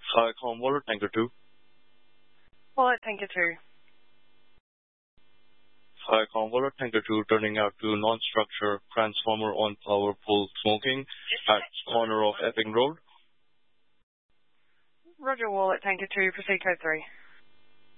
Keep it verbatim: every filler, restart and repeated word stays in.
Hi, com Wallet Tanker two. Wallet Tanker two. Hi, com Wallet Tanker two turning out to non-structure transformer on power pole smoking at corner of Epping Road. Roger, Wallet Tanker two, proceed code three.